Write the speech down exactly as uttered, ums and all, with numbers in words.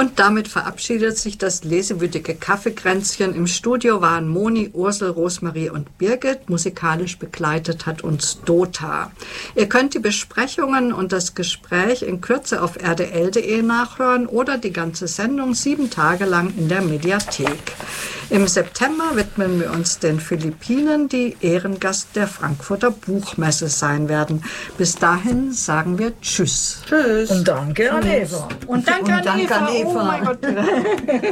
Und damit verabschiedet sich das lesewütige Kaffeekränzchen. Im Studio waren Moni, Ursel, Rosmarie und Birgit. Musikalisch begleitet hat uns Dota. Ihr könnt die Besprechungen und das Gespräch in Kürze auf r d l punkt d e nachhören oder die ganze Sendung sieben Tage lang in der Mediathek. Im September widmen wir uns den Philippinen, die Ehrengast der Frankfurter Buchmesse sein werden. Bis dahin sagen wir Tschüss. Tschüss. Und danke an Eva. Und danke, und danke an Eva. An Eva. Oh mein Gott.